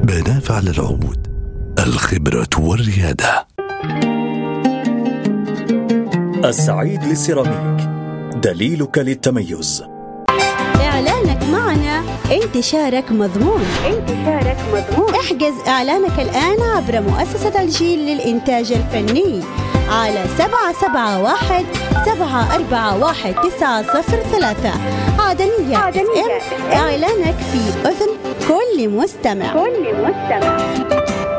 منافع للعود، الخبرة والريادة. السعيد للسيراميك، دليلك للتميز. إعلانك معنا انتشارك مضمون. احجز إعلانك الآن عبر مؤسسة الجيل للإنتاج الفني على 771-741-903 عدنية FM. إعلانك في أذن كل مستمع.